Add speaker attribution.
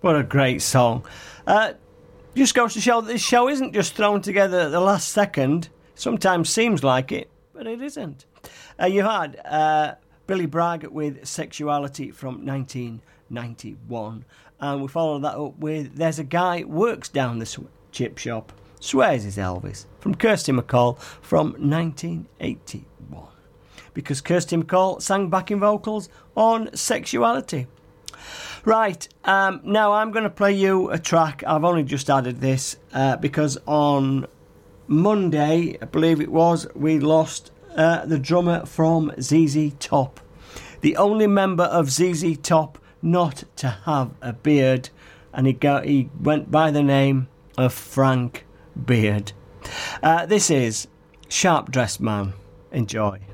Speaker 1: What a great song. Just goes to show that this show isn't just thrown together at the last second. Sometimes seems like it, but it isn't. You had Billy Bragg with Sexuality from 1991. And we followed that up with There's a Guy Works Down the Chip Shop, Swears He's Elvis, from Kirsty MacColl from 1981. Because Kirsty MacColl sang backing vocals on Sexuality. Right, now I'm going to play you a track. I've only just added this because on Monday, I believe it was, we lost the drummer from ZZ Top. The only member of ZZ Top not to have a beard, and he went by the name of Frank Beard. This is Sharp Dressed Man. Enjoy.